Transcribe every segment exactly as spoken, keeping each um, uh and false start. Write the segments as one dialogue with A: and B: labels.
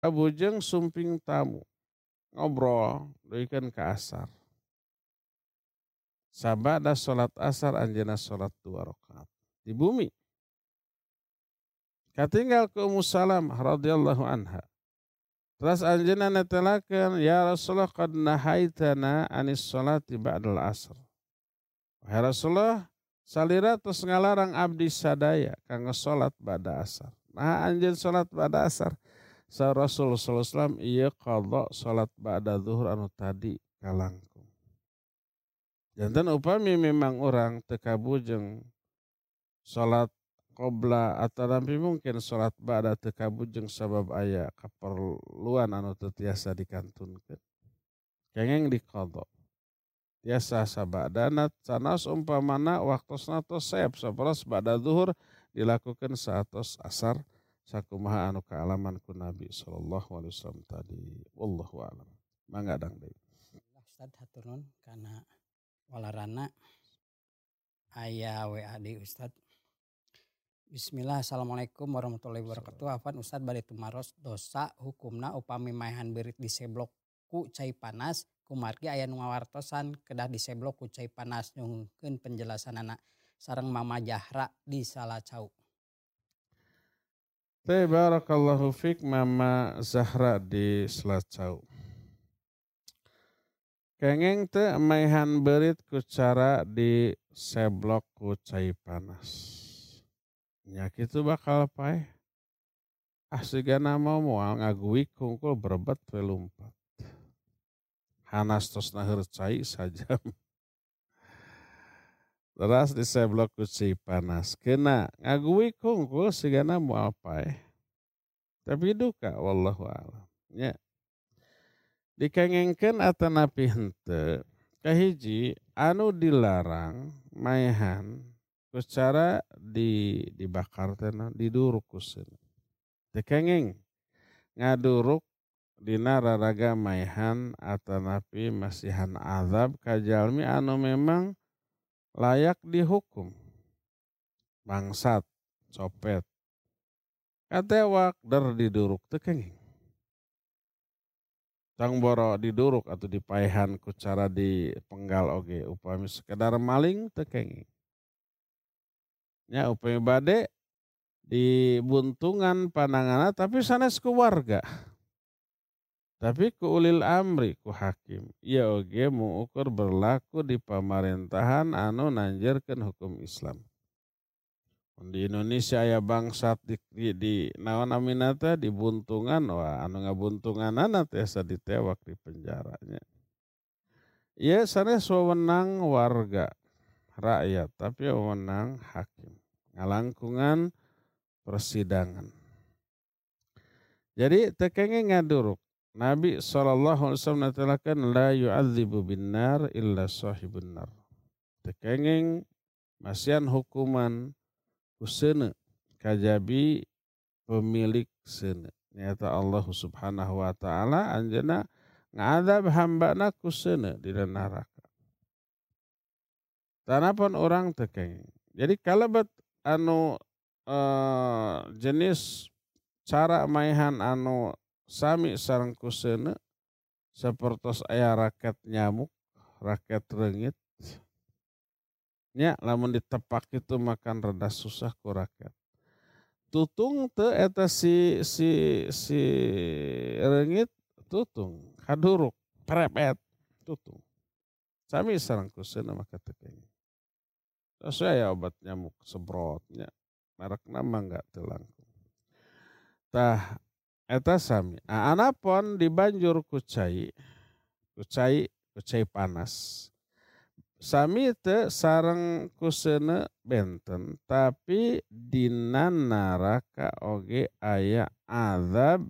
A: Bujeng sumping tamu ngobrol deuikeun ka asar. Sabada salat asar anjeunna salat dua rakaat di bumi. Katinggal ke Ummu Salamah radhiyallahu anha. Terus anjeunna netelakeun, ya Rasulullah qad nahaitana anis salati ba'dal asr. Wahai Rasulullah, salira tos ngalarang abdi sadaya kanggo salat ba'da asar. Nah anjeun salat ba'da asar. Sa Rasul sallallahu alaihi wasallam ieu qadha salat ba'da zuhur anu tadi kalangkung. Janten upami memang orang teu kabujeng salat qobla atau nampi mungkin salat ba'da teu kabujeng sabab aya kaperluan anu teu tiasa dikantunkeun. Kengeng diqadha. Tiasa sabadana sanas umpamana waktosna tos saep saperos ba'da zuhur dilakukan saatos asar. Sakumaha anu kaalaman ku Nabi sallallahu alaihi wasallam tadi. Wallahu a'lam. Mangga dang deui.
B: Ustaz hatur nuhun kana walarana aya W A di Ustaz. Bismillah, assalamualaikum warahmatullahi wabarakatuh. Afan Ustaz bade tumaros dosa hukumna upami maehan beurit diseblok ku cai panas kumargi aya nu ngawartosan kedah diseblok ku cai panas nyuhunkeun penjelasanana sareng Mama Jahra di Salacau.
A: Teh barakallahu fik Mama Zahra di Selacau. Kengeng teh maehan beurit ku cara di seblok ku cai panas. Nya kitu bakal paeh. Ah sigana mau moal ngaguik kungkul berebet we lumpat. Hanas tos naheur cai sajam. Teras di seblok ku cai panas. Kena ngaguik kungkul sigana moal paeh. Tapi duka wallahu a'lam. Nya dikengengkeun atanapi henteu kahiji anu dilarang maehan ku cara di dibakar teh diduruk kuseun. Teu kengeng ngaduruk dina raraga maehan atanapi masihan azab ka jalmi anu memang layak dihukum. Bangsat, copet, katewak der diduruk teu kengeng. Tang boro diduruk atau dipaehan ku cara dipenggal oge upami sekedar maling teu kengeng. Nya upami bade dibuntungan pandanganna tapi sanes ku warga. Tapi ku ulil amri ku hakim. Ieu oge mengukur berlaku di pemerintahan anu nanjeurkeun hukum Islam. Di Indonesia aya bangsat di, di, di naon amina teh dibuntungan, wah anu ngabuntunganana tiasa ditewak di penjaranya. Ieu sanes wewenang warga rakyat tapi wewenang hakim ngalangkungan persidangan. Jadi teu kengeng ngaduruk. Nabi sallallahu alaihi wasallam natelakeun la yu'adzibu binnar illa sahibun nar. Teu kengeng masian hukuman ku seuneu kajabi pemilik seuneu. Nyata Allah Subhanahu wa taala anjeunna ngadab hambana ku seuneu di neraka. Tanapun orang teu kengeng. Jadi kalebet anu eh, jenis cara maehan anu sami sareng ku seuneu sapertos aya raket nyamuk, raket reungit. Nya lamun ditepak itu makan rada susah ku raket. Tutung teu eta si si si reungit tutung, kaduruk, prepet, tutung. Sami sareng ku seuneu maka teu kengeng. Sesuai ya obat nyamuk sebrotnya. Merekna mah enggak teu langkung. Tah eta sami. Anapun dibanjur ku cai, ku cai, ku cai panas. Sami teu sareng ku seuneu benten, tapi dina naraka oge aya azab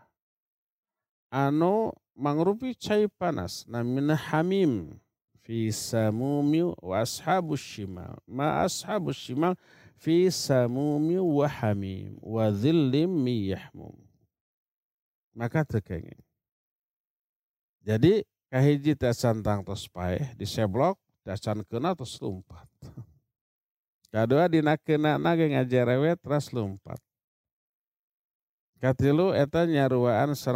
A: anu mangrupi cai panas namina hamim fi samumi wa ashabus shimal. Ma ashabus shimal fi samumi wa hamim wa dhillim miyahmum. Maka teu kengeng. Jadi kahiji teh santang tos paeh diseblok dacan kena terus lompat. Kadua dina kena nage ngajerewet terus lompat. Katilu eta nyaruaan